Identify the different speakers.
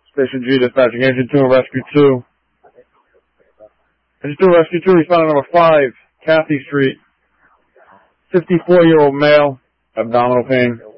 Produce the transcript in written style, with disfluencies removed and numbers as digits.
Speaker 1: Station G dispatching Engine 2 and Rescue 2. Engine 2 and Rescue 2, responding number 5, Kathy Street. 54-year-old male, abdominal pain.